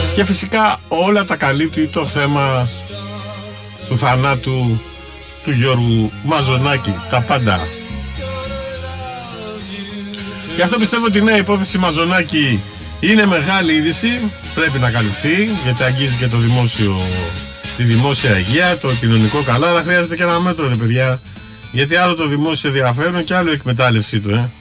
Και φυσικά όλα τα καλύπτει το θέμα του θανάτου του Γιώργου Μαζονάκη. Τα πάντα. Γι' αυτό πιστεύω ότι η νέα υπόθεση Μαζονάκη είναι μεγάλη είδηση. Πρέπει να καλυφθεί, γιατί αγγίζει και το δημόσιο, τη δημόσια υγεία, το κοινωνικό καλά. Αλλά χρειάζεται και ένα μέτρο, ρε παιδιά. Γιατί άλλο το δημόσιο ενδιαφέρον και άλλο η εκμετάλλευσή του,